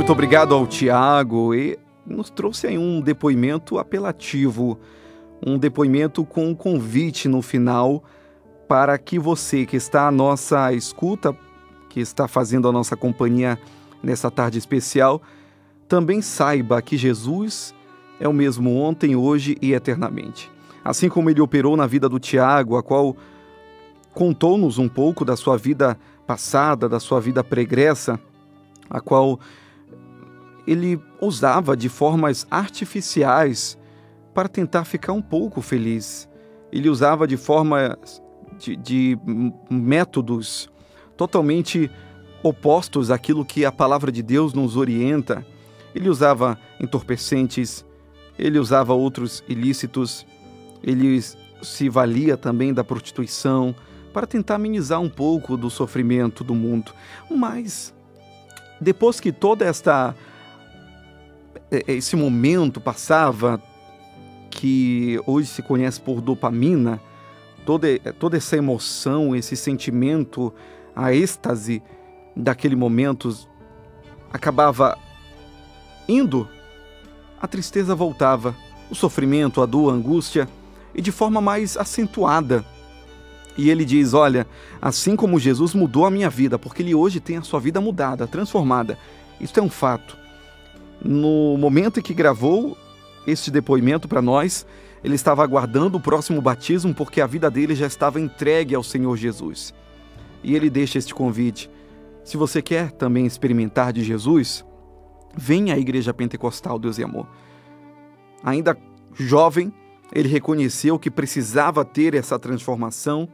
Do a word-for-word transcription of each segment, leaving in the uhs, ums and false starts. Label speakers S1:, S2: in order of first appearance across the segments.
S1: Muito obrigado ao Tiago, e nos trouxe aí um depoimento apelativo, um depoimento com um convite no final para que você que está à nossa escuta, que está fazendo a nossa companhia nessa tarde especial, também saiba que Jesus é o mesmo ontem, hoje e eternamente. Assim como ele operou na vida do Tiago, a qual contou-nos um pouco da sua vida passada, da sua vida pregressa, a qual ele usava de formas artificiais para tentar ficar um pouco feliz. Ele usava de formas, de, de métodos totalmente opostos àquilo que a palavra de Deus nos orienta. Ele usava entorpecentes, ele usava outros ilícitos, ele se valia também da prostituição para tentar amenizar um pouco do sofrimento do mundo. Mas, depois que toda esta esse momento passava, que hoje se conhece por dopamina, toda, toda essa emoção, esse sentimento, a êxtase daquele momento acabava indo, a tristeza voltava, o sofrimento, a dor, a angústia, e de forma mais acentuada. E ele diz, olha, assim como Jesus mudou a minha vida, porque ele hoje tem a sua vida mudada, transformada. Isso é um fato. No momento em que gravou este depoimento para nós, ele estava aguardando o próximo batismo porque a vida dele já estava entregue ao Senhor Jesus. E ele deixa este convite. Se você quer também experimentar de Jesus, venha à Igreja Pentecostal Deus e Amor. Ainda jovem, ele reconheceu que precisava ter essa transformação.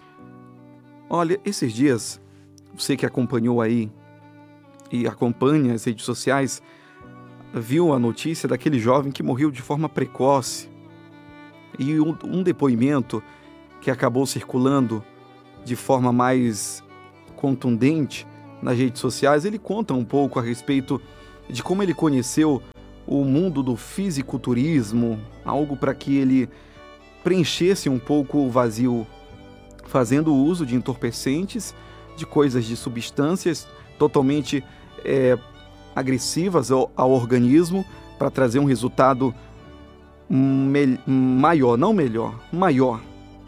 S1: Olha, esses dias, você que acompanhou aí e acompanha as redes sociais, viu a notícia daquele jovem que morreu de forma precoce. E um, um depoimento que acabou circulando de forma mais contundente nas redes sociais, ele conta um pouco a respeito de como ele conheceu o mundo do fisiculturismo, algo para que ele preenchesse um pouco o vazio, fazendo uso de entorpecentes, de coisas, de substâncias totalmente é, agressivas ao, ao organismo, para trazer um resultado me- maior, não melhor, maior.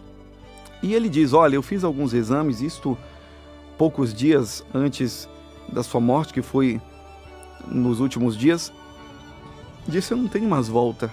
S1: E ele diz, olha, eu fiz alguns exames, isto poucos dias antes da sua morte, que foi nos últimos dias, disse, eu não tenho mais volta.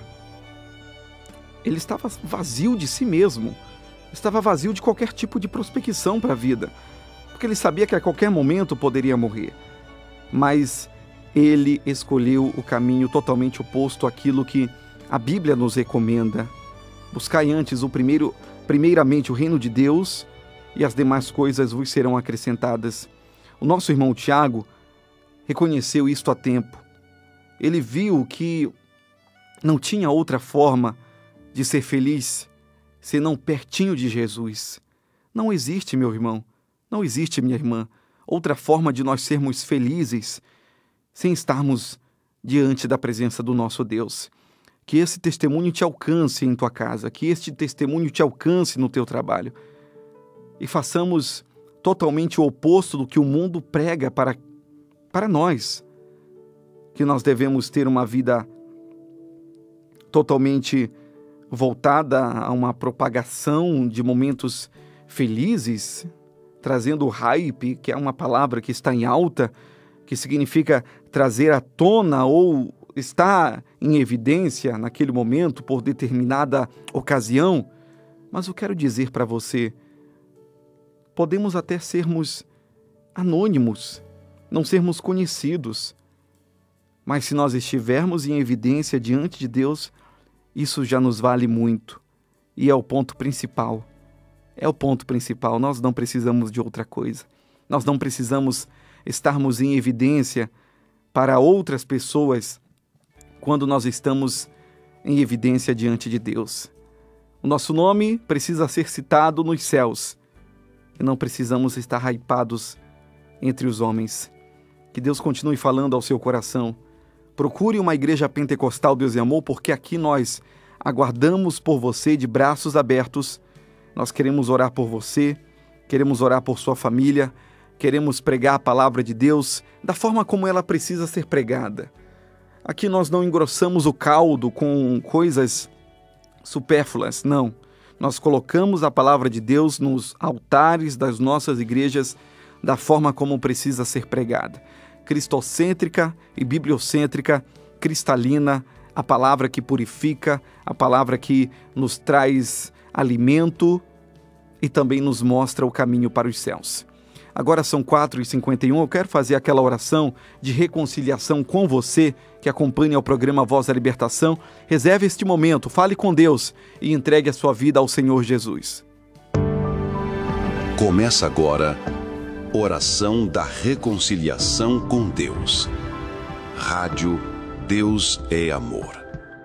S1: Ele estava vazio de si mesmo, estava vazio de qualquer tipo de prospecção para a vida, porque ele sabia que a qualquer momento poderia morrer. Mas ele escolheu o caminho totalmente oposto àquilo que a Bíblia nos recomenda. Buscai antes o primeiro, primeiramente o reino de Deus, e as demais coisas vos serão acrescentadas. O nosso irmão Tiago reconheceu isto a tempo. Ele viu que não tinha outra forma de ser feliz senão pertinho de Jesus. Não existe, meu irmão, não existe, minha irmã, outra forma de nós sermos felizes sem estarmos diante da presença do nosso Deus. Que esse testemunho te alcance em tua casa, que este testemunho te alcance no teu trabalho. E façamos totalmente o oposto do que o mundo prega para, para nós. Que nós devemos ter uma vida totalmente voltada a uma propagação de momentos felizes, trazendo o hype, que é uma palavra que está em alta, que significa trazer à tona ou estar em evidência naquele momento por determinada ocasião. Mas eu quero dizer para você, podemos até sermos anônimos, não sermos conhecidos, mas se nós estivermos em evidência diante de Deus, isso já nos vale muito. E é o ponto principal. É o ponto principal. Nós não precisamos de outra coisa. Nós não precisamos estarmos em evidência para outras pessoas quando nós estamos em evidência diante de Deus. O nosso nome precisa ser citado nos céus e não precisamos estar hypados entre os homens. Que Deus continue falando ao seu coração. Procure uma igreja pentecostal Deus e Amor, porque aqui nós aguardamos por você de braços abertos. Nós queremos orar por você, queremos orar por sua família, queremos pregar a palavra de Deus da forma como ela precisa ser pregada. Aqui nós não engrossamos o caldo com coisas supérfluas, não. Nós colocamos a palavra de Deus nos altares das nossas igrejas da forma como precisa ser pregada. Cristocêntrica e bibliocêntrica, cristalina, a palavra que purifica, a palavra que nos traz alimento e também nos mostra o caminho para os céus. Agora são quatro e cinquenta e um, eu quero fazer aquela oração de reconciliação com você que acompanha o programa Voz da Libertação. Reserve este momento, fale com Deus e entregue a sua vida ao Senhor Jesus.
S2: Começa agora, oração da reconciliação com Deus. Rádio Deus é Amor.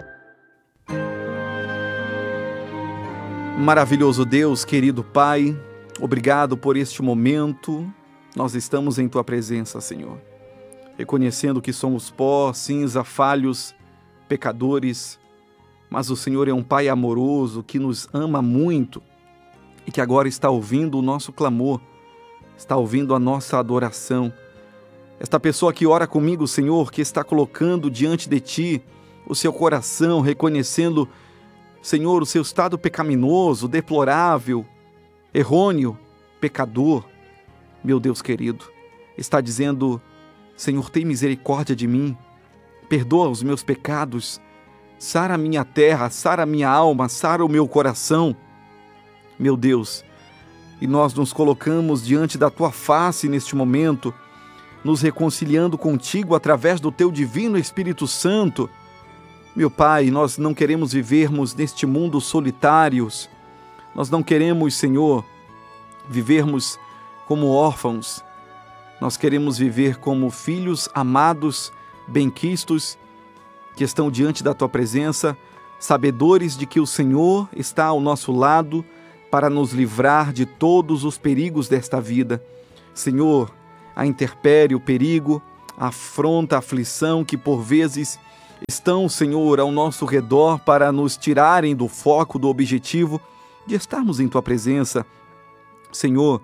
S1: Maravilhoso Deus, querido Pai, obrigado por este momento. Nós estamos em Tua presença, Senhor, reconhecendo que somos pó, cinza, falhos, pecadores, mas o Senhor é um Pai amoroso que nos ama muito e que agora está ouvindo o nosso clamor, está ouvindo a nossa adoração. Esta pessoa que ora comigo, Senhor, que está colocando diante de Ti o seu coração, reconhecendo, Senhor, o seu estado pecaminoso, deplorável, errôneo, pecador, meu Deus querido, está dizendo: Senhor, tem misericórdia de mim, perdoa os meus pecados, sara a minha terra, sara a minha alma, sara o meu coração, meu Deus. E nós nos colocamos diante da Tua face neste momento, nos reconciliando contigo através do Teu divino Espírito Santo. Meu Pai, nós não queremos vivermos neste mundo solitários, nós não queremos, Senhor, vivermos como órfãos, nós queremos viver como filhos amados, benquistos, que estão diante da Tua presença, sabedores de que o Senhor está ao nosso lado para nos livrar de todos os perigos desta vida. Senhor, a intempérie, o perigo, a afronta, a aflição que por vezes estão, Senhor, ao nosso redor para nos tirarem do foco, do objetivo de estarmos em Tua presença. Senhor,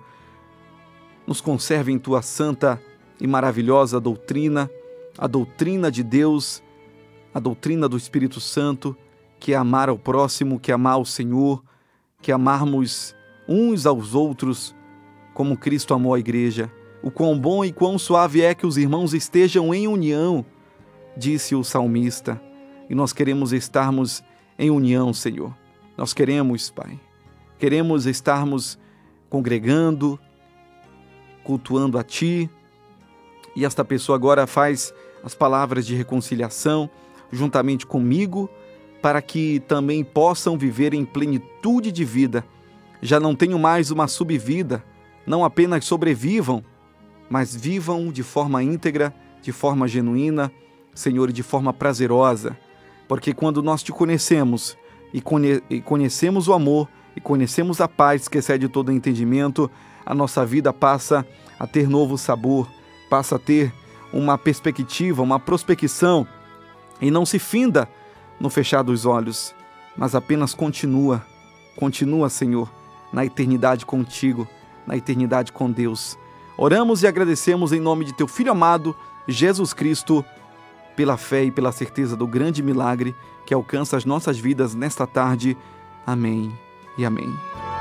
S1: nos conserve em Tua santa e maravilhosa doutrina, a doutrina de Deus, a doutrina do Espírito Santo, que é amar ao próximo, que é amar ao Senhor, que é amarmos uns aos outros como Cristo amou a igreja. O quão bom e quão suave é que os irmãos estejam em união, disse o salmista, e nós queremos estarmos em união, Senhor. Nós queremos, Pai, queremos estarmos congregando, cultuando a Ti, e esta pessoa agora faz as palavras de reconciliação juntamente comigo, para que também possam viver em plenitude de vida. Já não tenham mais uma subvida, não apenas sobrevivam, mas vivam de forma íntegra, de forma genuína, Senhor, de forma prazerosa, porque quando nós Te conhecemos e, conhe- e conhecemos o amor e conhecemos a paz que excede todo entendimento, a nossa vida passa a ter novo sabor, passa a ter uma perspectiva, uma prospecção, e não se finda no fechar dos olhos, mas apenas continua, continua, Senhor, na eternidade contigo, na eternidade com Deus. Oramos e agradecemos em nome de Teu Filho amado, Jesus Cristo, pela fé e pela certeza do grande milagre que alcança as nossas vidas nesta tarde. Amém e amém.